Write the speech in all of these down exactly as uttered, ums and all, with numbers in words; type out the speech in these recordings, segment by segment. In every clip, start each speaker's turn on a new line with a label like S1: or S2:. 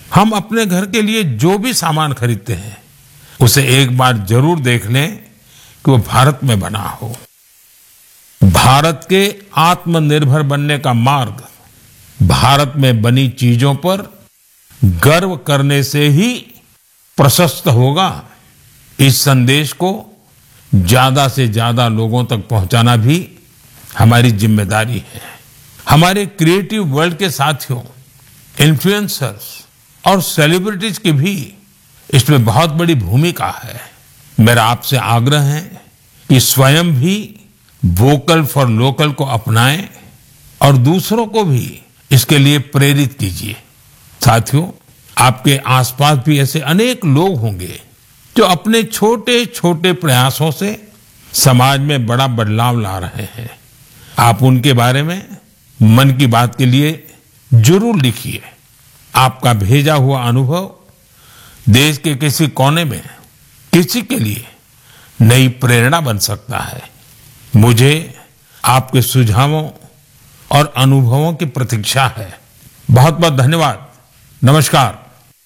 S1: हम अपने घर के लिए जो भी सामान खरीदते हैं उसे एक बार जरूर देख लें कि वो भारत में बना हो। भारत के आत्मनिर्भर बनने का मार्ग भारत में बनी चीजों पर गर्व करने से ही प्रशस्त होगा। इस संदेश को ज्यादा से ज्यादा लोगों तक पहुंचाना भी हमारी जिम्मेदारी है। हमारे क्रिएटिव वर्ल्ड के साथियों, इन्फ्लुएंसर्स और सेलिब्रिटीज की भी इसमें बहुत बड़ी भूमिका है। मेरा आपसे आग्रह है कि स्वयं भी वोकल फॉर लोकल को अपनाएं और दूसरों को भी इसके लिए प्रेरित कीजिए। साथियों, आपके आसपास भी ऐसे अनेक लोग होंगे जो अपने छोटे छोटे प्रयासों से समाज में बड़ा बदलाव ला रहे हैं। आप उनके बारे में मन की बात के लिए जरूर लिखिए। आपका भेजा हुआ अनुभव देश के किसी कोने में किसी के लिए नई प्रेरणा बन सकता है। मुझे आपके सुझावों और अनुभवों की प्रतीक्षा है। बहुत बहुत धन्यवाद। नमस्कार।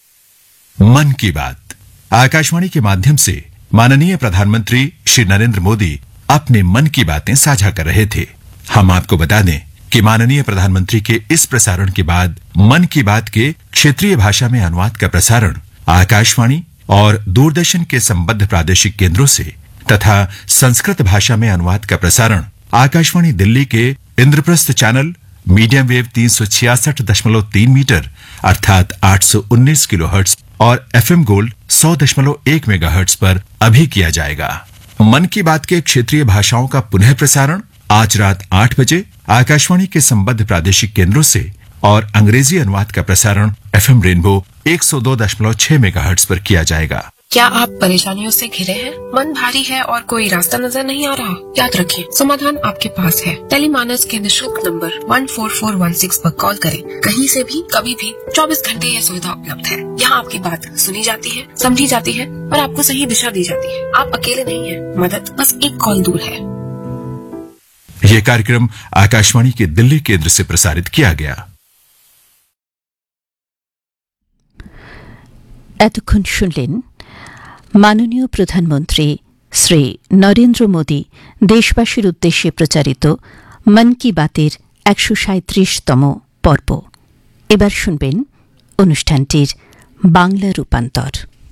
S2: मन की बात आकाशवाणी के माध्यम से माननीय प्रधानमंत्री श्री नरेंद्र मोदी अपने मन की बातें साझा कर रहे थे। हम आपको बता दें कि माननीय प्रधानमंत्री के इस प्रसारण के बाद मन की बात के क्षेत्रीय भाषा में अनुवाद का प्रसारण आकाशवाणी और दूरदर्शन के संबद्ध प्रादेशिक केंद्रों से तथा संस्कृत भाषा में अनुवाद का प्रसारण आकाशवाणी दिल्ली के इंद्रप्रस्थ चैनल मीडियम वेव तीन सौ छियासठ दशमलव तीन मीटर अर्थात आठ सौ उन्नीस किलोहर्ट्ज और एफएम गोल्ड सौ दशमलव एक मेगाहर्ट्ज पर अभी किया जाएगा। मन की बात के क्षेत्रीय भाषाओं का पुनः प्रसारण आज रात आठ बजे आकाशवाणी के संबद्ध प्रादेशिक केंद्रों से और अंग्रेजी अनुवाद का प्रसारण एफएम रेनबो एक सौ दो दशमलव छह मेगाहर्ट्ज पर किया जाएगा।
S3: क्या आप परेशानियों से घिरे हैं? मन भारी है और कोई रास्ता नजर नहीं आ रहा? याद रखें, समाधान आपके पास है। टेलीमानस के निशुल्क नंबर एक चार चार एक छह पर कॉल करें। कहीं से भी, कभी भी, चौबीस घंटे यह सुविधा उपलब्ध है। यहाँ आपकी बात सुनी जाती है, समझी जाती है और आपको सही दिशा दी जाती है। आप अकेले नहीं हैं, मदद बस एक कॉल दूर है।
S2: यह कार्यक्रम आकाशवाणी के दिल्ली केंद्र से प्रसारित किया गया।
S4: এতক্ষণ শুনলেন মাননীয় প্রধানমন্ত্রী শ্রী নরেন্দ্র মোদী দেশবাসীর উদ্দেশ্যে প্রচারিত মন কি বাতের একশো সাঁত্রিশতম পর্ব। এবার শুনবেন অনুষ্ঠানটির বাংলা রূপান্তর।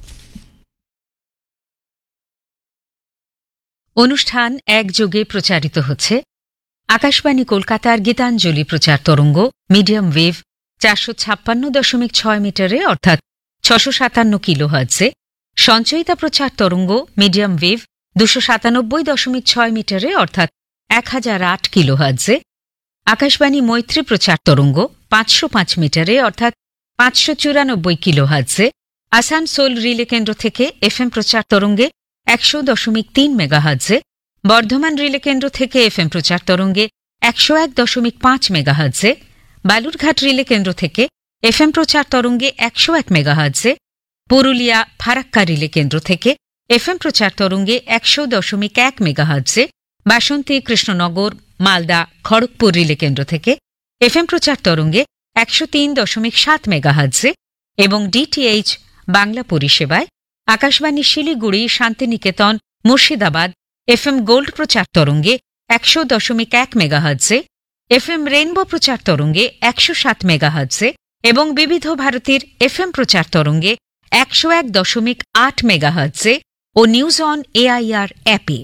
S5: অনুষ্ঠান একযোগে প্রচারিত হচ্ছে আকাশবাণী কলকাতার গীতাঞ্জলি প্রচার তরঙ্গ মিডিয়াম ওয়েভ চারশো ছাপ্পান্ন দশমিক ছয় মিটারে অর্থাৎ ছশো সাতান্ন কিলোহার্টজে, সঞ্চয়িতা প্রচার তরঙ্গ মিডিয়াম ওয়েভ দুশো সাতানব্বই দশমিক ছয় মিটারে অর্থাৎ এক হাজার আট কিলোহার্টজে, আকাশবাণী মৈত্রী প্রচার তরঙ্গ পাঁচশো পাঁচ মিটারে অর্থাৎ পাঁচশো চুরানব্বই কিলোহার্টজে, আসানসোল রিলে কেন্দ্র থেকে এফএম প্রচার তরঙ্গে একশো দশমিক তিন মেগাহার্টজে, বর্ধমান রিলে কেন্দ্র থেকে এফএম প্রচার তরঙ্গে একশো এক দশমিক পাঁচ মেগাহার্টজে, বালুরঘাট রিলে কেন্দ্র থেকে এফএম প্রচার তরঙ্গে একশো এক মেগাহার্টজে, পুরুলিয়া ফারাক্কা রিলে কেন্দ্র থেকে এফএম প্রচার তরঙ্গে একশো দশমিক এক মেগাহার্টজে, বাসন্তী কৃষ্ণনগর মালদা খড়গপুর রিলে কেন্দ্র থেকে এফএম প্রচার তরঙ্গে একশো তিন দশমিক সাত মেগাহার্টজে এবং ডিটিএইচ বাংলা পরিষেবায় আকাশবাণী শিলিগুড়ি শান্তিনিকেতন মুর্শিদাবাদ এফএম গোল্ড প্রচার তরঙ্গে একশো দশমিক এক মেগাহার্টজে, এফএম রেনবো প্রচার তরঙ্গে একশো সাত মেগাহার্টজে এবং বিবিধ ভারতীর এফএম প্রচার তরঙ্গে একশো এক দশমিক আট মেগাহার্টজে ও নিউজ অন এআইআর অ্যাপে।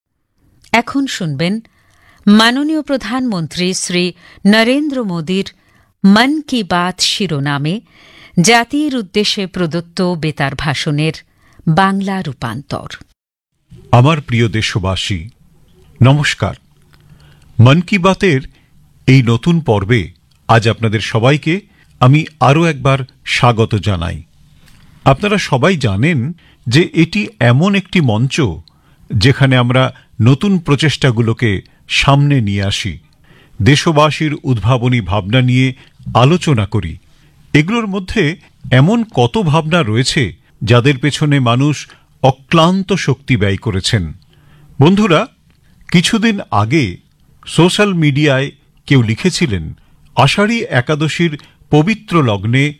S5: এখন শুনবেন মাননীয় প্রধানমন্ত্রী শ্রী নরেন্দ্র মোদীর মন কি বাত শিরোনামে জাতির উদ্দেশ্যে প্রদত্ত বেতার ভাষণের বাংলা রূপান্তর।
S6: আমার প্রিয় দেশবাসী, নমস্কার। মন কি বাতের এই নতুন পর্বে আজ আপনাদের সবাইকে আমি আরও একবার স্বাগত জানাই। আপনারা সবাই জানেন যে এটি এমন একটি মঞ্চ যেখানে আমরা নতুন প্রচেষ্টাগুলোকে সামনে নিয়ে আসি, দেশবাসীর উদ্ভাবনী ভাবনা নিয়ে আলোচনা করি। এগুলোর মধ্যে এমন কত ভাবনা রয়েছে যাদের পেছনে মানুষ অক্লান্ত শক্তি ব্যয় করেছেন। বন্ধুরা, কিছুদিন আগে সোশ্যাল মিডিয়ায় কেউ লিখেছিলেন, আষাঢ়ী একাদশীর পবিত্র লগ্নে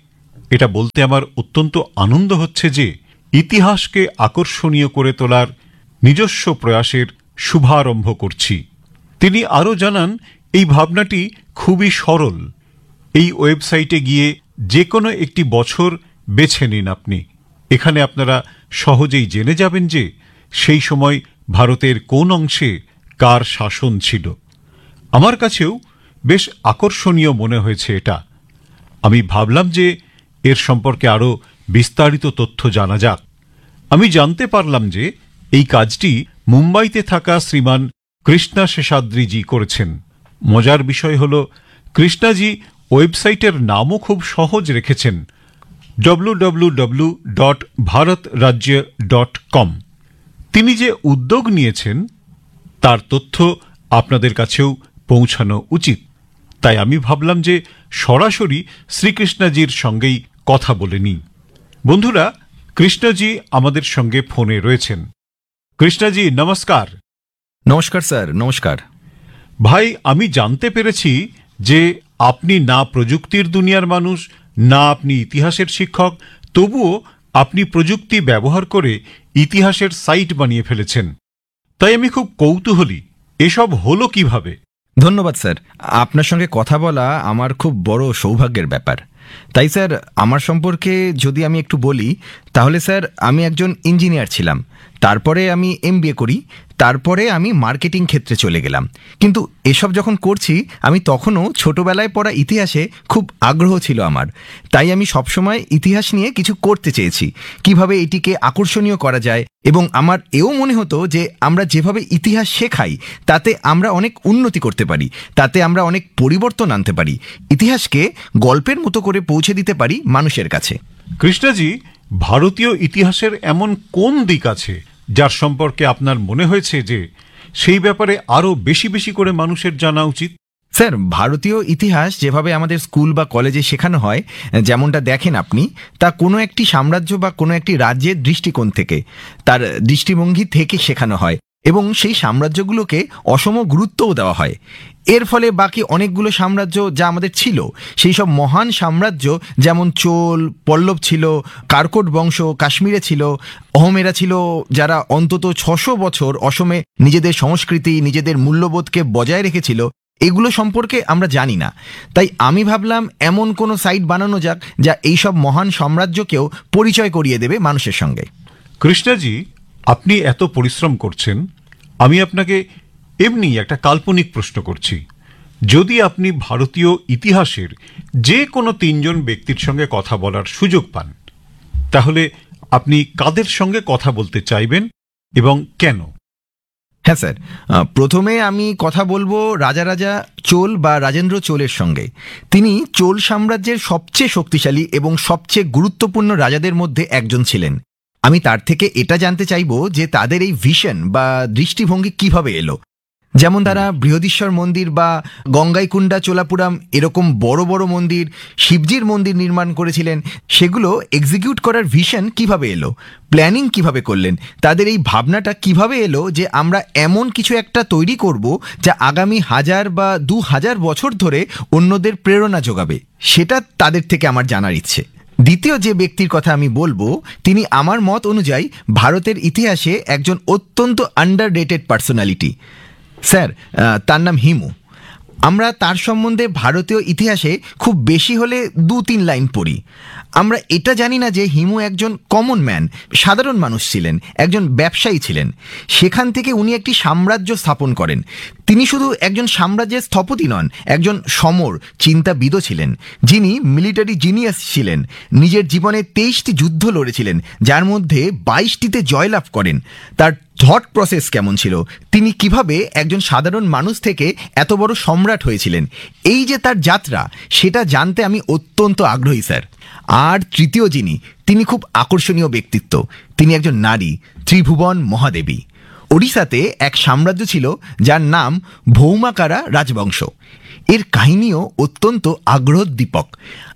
S6: এটা বলতে আমার অত্যন্ত আনন্দ হচ্ছে যে ইতিহাসকে আকর্ষণীয় করে তোলার নিজস্ব প্রয়াসের শুভারম্ভ করছি। তিনি আরও জানান, এই ভাবনাটি খুবই সরল। এই ওয়েবসাইটে গিয়ে যে কোনো একটি বছর বেছে নিন আপনি। এখানে আপনারা সহজেই জেনে যাবেন যে সেই সময় ভারতের কোন অংশে কার শাসন ছিল। আমার কাছেও বেশ আকর্ষণীয় মনে হয়েছে এটা। আমি ভাবলাম যে এর সম্পর্কে আরও বিস্তারিত তথ্য জানা যাক। আমি জানতে পারলাম যে এই কাজটি মুম্বাইতে থাকা শ্রীমান কৃষ্ণা শেষাদ্রিজি করেছেন। মজার বিষয় হল, কৃষ্ণাজি ওয়েবসাইটের নামও খুব সহজ রেখেছেন, W W W dot Bharat রাজ্য ডট কম। তিনি যে উদ্যোগ নিয়েছেন তার তথ্য আপনাদের কাছেও পৌঁছানো উচিত। তাই আমি ভাবলাম যে সরাসরি শ্রীকৃষ্ণজির সঙ্গেই কথা বলে নিই। বন্ধুরা, কৃষ্ণজি আমাদের সঙ্গে ফোনে রয়েছেন। কৃষ্ণজি, নমস্কার।
S7: নমস্কার স্যার। নমস্কার
S6: ভাই। আমি জানতে পেরেছি যে আপনি না প্রযুক্তির দুনিয়ার মানুষ, না আপনি ইতিহাসের শিক্ষক, তবুও আপনি প্রযুক্তি ব্যবহার করে ইতিহাসের সাইট বানিয়ে ফেলেছেন। তাই আমি খুব কৌতূহলী, এসব হলো কিভাবে?
S7: ধন্যবাদ স্যার। আপনার সঙ্গে কথা বলা আমার খুব বড় সৌভাগ্যের ব্যাপার। তাই স্যার, আমার সম্পর্কে যদি আমি একটু বলি, তাহলে স্যার আমি একজন ইঞ্জিনিয়ার ছিলাম। তারপরে আমি এমবিএ করি। তারপরে আমি মার্কেটিং ক্ষেত্রে চলে গেলাম। কিন্তু এসব যখন করছি, আমি তখনও ছোটবেলায় পড়া ইতিহাসে খুব আগ্রহ ছিল আমার। তাই আমি সবসময় ইতিহাস নিয়ে কিছু করতে চেয়েছি, কিভাবে এটিকে আকর্ষণীয় করা যায়। এবং আমার এও মনে হতো যে আমরা যেভাবে ইতিহাস শেখাই, তাতে আমরা অনেক উন্নতি করতে পারি, তাতে আমরা অনেক পরিবর্তন আনতে পারি, ইতিহাসকে গল্পের মতো করে পৌঁছে দিতে পারি মানুষের কাছে।
S6: কৃষ্ণজি, ভারতীয় ইতিহাসের এমন কোন দিক আছে যার সম্পর্কে আপনার মনে হয়েছে যে সেই ব্যাপারে আরও বেশি বেশি করে মানুষের জানা উচিত?
S7: স্যার, ভারতীয় ইতিহাস যেভাবে আমাদের স্কুল বা কলেজে শেখানো হয়, যেমনটা দেখেন আপনি, তা কোনো একটি সাম্রাজ্য বা কোনো একটি রাজ্যের দৃষ্টিকোণ থেকে, তার দৃষ্টিভঙ্গি থেকে শেখানো হয় এবং সেই সাম্রাজ্যগুলোকে অসম গুরুত্বও দেওয়া হয়। এর ফলে বাকি অনেকগুলো সাম্রাজ্য যা আমাদের ছিল, সেই সব মহান সাম্রাজ্য যেমন চোল, পল্লব ছিল, কারকোট বংশ কাশ্মীরে ছিল, অহমেরা ছিল, যারা অন্তত ছশো বছর অসমে নিজেদের সংস্কৃতি, নিজেদের মূল্যবোধকে বজায় রেখেছিল, এগুলো সম্পর্কে আমরা জানি না। তাই আমি ভাবলাম এমন কোনো সাইট বানানো যাক যা এইসব মহান সাম্রাজ্যকেও পরিচয় করিয়ে দেবে মানুষের সঙ্গে।
S6: কৃষ্ণজি, আপনি এত পরিশ্রম করছেন, আমি আপনাকে এমনি একটা কাল্পনিক প্রশ্ন করছি। যদি আপনি ভারতীয় ইতিহাসের যে কোনো তিনজন ব্যক্তির সঙ্গে কথা বলার সুযোগ পান, তাহলে আপনি কাদের সঙ্গে কথা বলতে চাইবেন এবং কেন?
S7: হ্যাঁ স্যার, প্রথমে আমি কথা বলবো রাজা রাজা চোল বা রাজেন্দ্র চোলের সঙ্গে। তিনি চোল সাম্রাজ্যের সবচেয়ে শক্তিশালী এবং সবচেয়ে গুরুত্বপূর্ণ রাজাদের মধ্যে একজন ছিলেন। আমি তার থেকে এটা জানতে চাইব যে তাদের এই ভিশন বা দৃষ্টিভঙ্গি কিভাবে এলো। যেমন তারা বৃহদীশ্বর মন্দির বা গঙ্গাইকুণ্ডা চোলাপুরম এরকম বড় বড় মন্দির, শিবজির মন্দির নির্মাণ করেছিলেন, সেগুলো এক্সিকিউট করার ভিশন কিভাবে এলো, প্ল্যানিং কিভাবে করলেন, তাদের এই ভাবনাটা কিভাবে এলো যে আমরা এমন কিছু একটা তৈরি করব যা আগামী হাজার বা দু হাজার বছর ধরে অন্যদের প্রেরণা যোগাবে, সেটা তাদের থেকে আমার জানার ইচ্ছে। দ্বিতীয় যে ব্যক্তির কথা আমি বলবো, তিনি আমার মত অনুযায়ী ভারতের ইতিহাসে একজন অত্যন্ত আন্ডাররেটেড পার্সোনালিটি। স্যার, তার নাম হিমু। আমরা তার সম্বন্ধে ভারতীয় ইতিহাসে খুব বেশি হলে দু তিন লাইন পড়ি। আমরা এটা জানি না যে হিমু একজন কমন ম্যান, সাধারণ মানুষ ছিলেন, একজন ব্যবসায়ী ছিলেন। সেখান থেকে উনি একটি সাম্রাজ্য স্থাপন করেন। তিনি শুধু একজন সাম্রাজ্যের স্থপতি নন, একজন সমর চিন্তাবিদও ছিলেন, যিনি মিলিটারি জিনিয়াস ছিলেন। নিজের জীবনে তেইশটি যুদ্ধ লড়েছিলেন, যার মধ্যে বাইশটিতে জয়লাভ করেন। তার থট প্রসেস কেমন ছিল, তিনি কিভাবে একজন সাধারণ মানুষ থেকে এত বড় সম্রাট হয়েছিলেন, এই যে তার যাত্রা, সেটা জানতে আমি অত্যন্ত আগ্রহী স্যার। আর তৃতীয় যিনি, তিনি খুব আকর্ষণীয় ব্যক্তিত্ব। তিনি একজন নারী, ত্রিভুবন মহাদেবী। ওড়িশাতে এক সাম্রাজ্য ছিল যার নাম ভৌমাকারা রাজবংশ। এর কাহিনীও অত্যন্ত আগ্রহোদ্দীপক।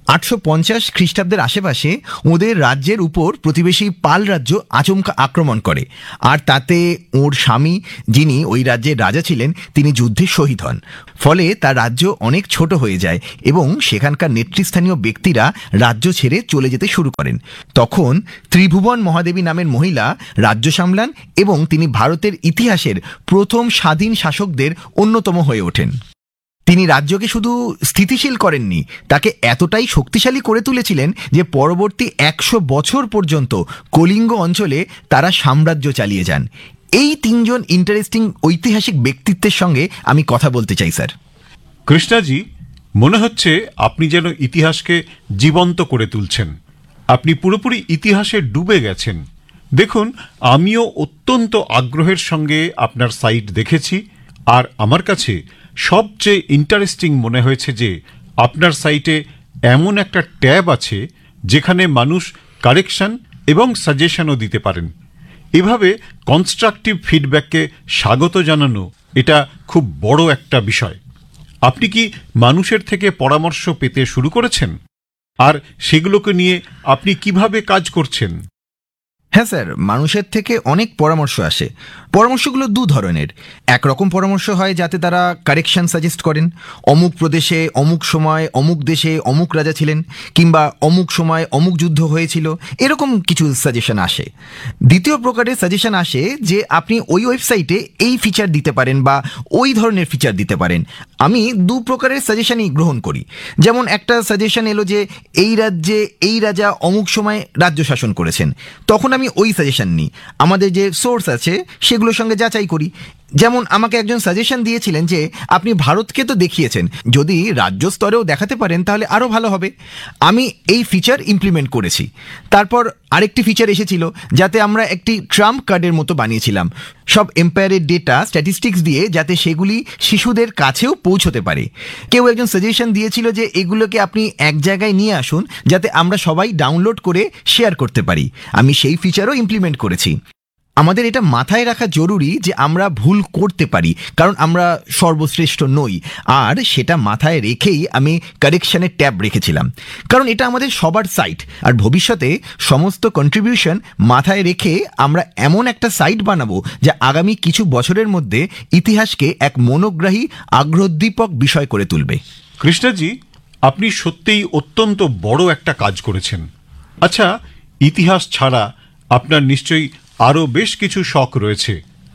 S7: আটশো পঞ্চাশ খ্রিস্টাব্দের আশেপাশে ওদের রাজ্যের উপর প্রতিবেশী পাল রাজ্য আচমকা আক্রমণ করে, আর তাতে ওর স্বামী, যিনি ওই রাজ্যের রাজা ছিলেন, তিনি যুদ্ধে শহীদ হন। ফলে তার রাজ্য অনেক ছোট হয়ে যায় এবং সেখানকার নেতৃস্থানীয় ব্যক্তিরা রাজ্য ছেড়ে চলে যেতে শুরু করেন। তখন ত্রিভুবন মহাদেবী নামের মহিলা রাজ্য সামলান এবং তিনি ভারতের ইতিহাসের প্রথম স্বাধীন শাসকদের অন্যতম হয়ে ওঠেন। তিনি রাজ্যকে শুধু স্থিতিশীল করেননি, তাকে এতটাই শক্তিশালী করে তুলেছিলেন যে পরবর্তী একশো বছর পর্যন্ত কলিঙ্গ অঞ্চলে তারা সাম্রাজ্য চালিয়ে যান। এই তিনজন ইন্টারেস্টিং ঐতিহাসিক ব্যক্তিত্বের সঙ্গে আমি কথা বলতে চাই স্যার।
S6: কৃষ্ণাজি, মনে হচ্ছে আপনি যেন ইতিহাসকে জীবন্ত করে তুলছেন। আপনি পুরোপুরি ইতিহাসে ডুবে গেছেন। দেখুন, আমিও অত্যন্ত আগ্রহের সঙ্গে আপনার সাইট দেখেছি, আর আমার কাছে সবচেয়ে ইন্টারেস্টিং মনে হয়েছে যে আপনার সাইটে এমন একটা ট্যাব আছে যেখানে মানুষ কারেকশন এবং সাজেশনও দিতে পারেন। এভাবে কনস্ট্রাকটিভ ফিডব্যাককে স্বাগত জানানো এটা খুব বড় একটা বিষয়। আপনি কি মানুষের থেকে পরামর্শ পেতে শুরু করেছেন? আর সেগুলোকে নিয়ে আপনি কিভাবে কাজ করছেন?
S7: হ্যাঁ স্যার, মানুষের থেকে অনেক পরামর্শ আসে। পরামর্শগুলো দু ধরনের। একরকম পরামর্শ হয় যাতে তারা কারেকশন সাজেস্ট করেন, অমুক প্রদেশে অমুক সময় অমুক দেশে অমুক রাজা ছিলেন, কিংবা অমুক সময় অমুক যুদ্ধ হয়েছিল, এরকম কিছু সাজেশন আসে। দ্বিতীয় প্রকারের সাজেশন আসে যে আপনি ওই ওয়েবসাইটে এই ফিচার দিতে পারেন বা ওই ধরনের ফিচার দিতে পারেন। আমি দু প্রকারের সাজেশনই গ্রহণ করি। যেমন একটা সাজেশন এলো যে এই রাজ্যে এই রাজা অমুক সময় রাজ্য শাসন করেছেন, তখন আমি ওই সাজেশন নিই, আমাদের যে সোর্স আছে সেগুলোর সঙ্গে যাচাই করি। যেমন আমাকে একজন সাজেশন দিয়েছিলেন যে আপনি ভারতকে তো দেখিয়েছেন, যদি রাজ্য স্তরেও দেখাতে পারেন তাহলে আরও ভালো হবে। আমি এই ফিচার ইমপ্লিমেন্ট করেছি। তারপর আরেকটি ফিচার এসেছিল যাতে আমরা একটি ট্রাম্প কার্ডের মতো বানিয়েছিলাম, সব এম্পায়ারের ডেটা স্ট্যাটিস্টিক্স দিয়ে, যাতে সেগুলি শিশুদের কাছেও পৌঁছতে পারে। কেউ একজন সাজেশন দিয়েছিল যে এগুলোকে আপনি এক জায়গায় নিয়ে আসুন যাতে আমরা সবাই ডাউনলোড করে শেয়ার করতে পারি। আমি সেই ফিচারও ইমপ্লিমেন্ট করেছি। আমাদের এটা মাথায় রাখা জরুরি যে আমরা ভুল করতে পারি, কারণ আমরা সর্বশ্রেষ্ঠ নই, আর সেটা মাথায় রেখেই আমি কারেকশনের ট্যাব রেখেছিলাম। কারণ এটা আমাদের সবার সাইট, আর ভবিষ্যতে সমস্ত কন্ট্রিবিউশন মাথায় রেখে আমরা এমন একটা সাইট বানাবো যা আগামী কিছু বছরের মধ্যে ইতিহাসকে এক মনোগ্রাহী আগ্রহোদ্দীপক বিষয় করে তুলবে।
S6: কৃষ্ণাজি, আপনি সত্যিই অত্যন্ত বড় একটা কাজ করেছেন। আচ্ছা, ইতিহাস ছাড়া আপনার নিশ্চয়ই আরও বেশ কিছু শখ রয়েছে,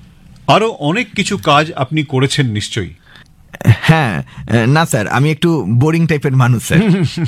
S6: আরও অনেক কিছু কাজ আপনি করেছেন নিশ্চয়ই।
S7: হ্যাঁ, না স্যার, আমি একটু বোরিং টাইপের মানুষ স্যার।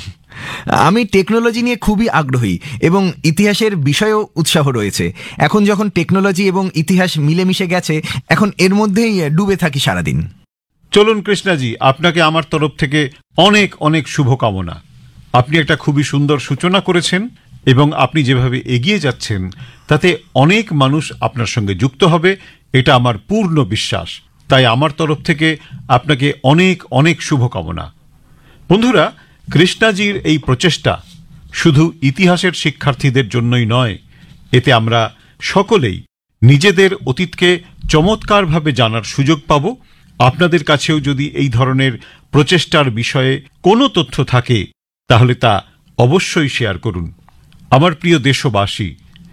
S7: আমি টেকনোলজি নিয়ে খুবই আগ্রহী এবং ইতিহাসের বিষয়েও উৎসাহ রয়েছে। এখন যখন টেকনোলজি এবং ইতিহাস মিলেমিশে গেছে, এখন এর মধ্যেই ডুবে থাকি সারাদিন।
S6: চলুন কৃষ্ণাজি, আপনাকে আমার তরফ থেকে অনেক অনেক শুভকামনা। আপনি একটা খুবই সুন্দর সূচনা করেছেন এবং আপনি যেভাবে এগিয়ে যাচ্ছেন তাতে অনেক মানুষ আপনার সঙ্গে যুক্ত হবে, এটা আমার পূর্ণ বিশ্বাস। তাই আমার তরফ থেকে আপনাকে অনেক অনেক শুভকামনা। বন্ধুরা, কৃষ্ণাজির এই প্রচেষ্টা শুধু ইতিহাসের শিক্ষার্থীদের জন্যই নয়, এতে আমরা সকলেই নিজেদের অতীতকে চমৎকারভাবে জানার সুযোগ পাব। আপনাদের কাছেও যদি এই ধরনের প্রচেষ্টার বিষয়ে কোনো তথ্য থাকে তাহলে তা অবশ্যই শেয়ার করুন। আমার প্রিয় দেশবাসী,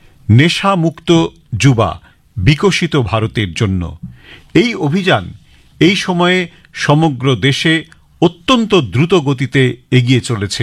S6: নেশামুক্ত যুবা বিকশিত ভারতের জন্য এই অভিযান এই সময়ে সমগ্র দেশে অত্যন্ত দ্রুত গতিতে এগিয়ে চলেছে।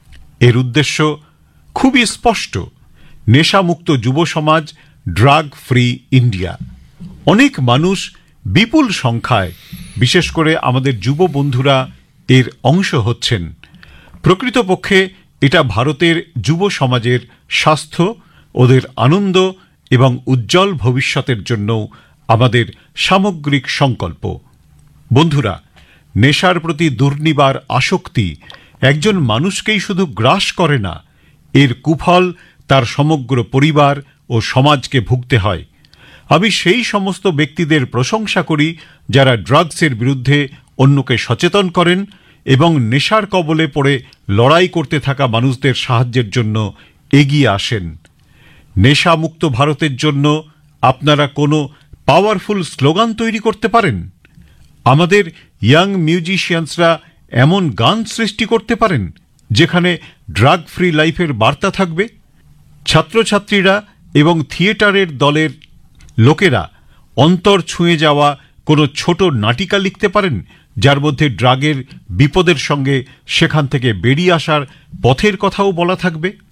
S6: এর উদ্দেশ্য খুবই স্পষ্ট, নেশামুক্ত যুব সমাজ, ড্রাগ ফ্রি ইন্ডিয়া। অনেক মানুষ বিপুল সংখ্যায়, বিশেষ করে আমাদের যুব বন্ধুরা এর অংশ হচ্ছেন। প্রকৃতপক্ষে এটা ভারতের যুব সমাজের স্বাস্থ্য, ওদের আনন্দ এবং উজ্জ্বল ভবিষ্যতের জন্য আমাদের সামগ্রিক সংকল্প। বন্ধুরা, নেশার প্রতি দুর্নিবার আসক্তি একজন মানুষকেই শুধু গ্রাস করে না, এর কুফল তার সমগ্র পরিবার ও সমাজকে ভুগতে হয়। আমি সেই সমস্ত ব্যক্তিদের প্রশংসা করি যারা ড্রাগসের বিরুদ্ধে অন্যকে সচেতন করেন এবং নেশার কবলে পড়ে লড়াই করতে থাকা মানুষদের সাহায্যের জন্য এগিয়ে আসেন। নেশামুক্ত ভারতের জন্য আপনারা কোনো পাওয়ারফুল স্লোগান তৈরি করতে পারেন। আমাদের ইয়াং মিউজিশিয়ানসরা এমন গান সৃষ্টি করতে পারেন যেখানে ড্রাগ ফ্রি লাইফের বার্তা থাকবে। ছাত্রছাত্রীরা এবং থিয়েটারের দলের লোকেরা অন্তর ছুঁয়ে যাওয়া কোনো ছোট নাটিকা লিখতে পারেন, যার মধ্যে ড্রাগের বিপদের সঙ্গে সেখান থেকে বেরিয়ে আসার পথের কথাও বলা থাকবে।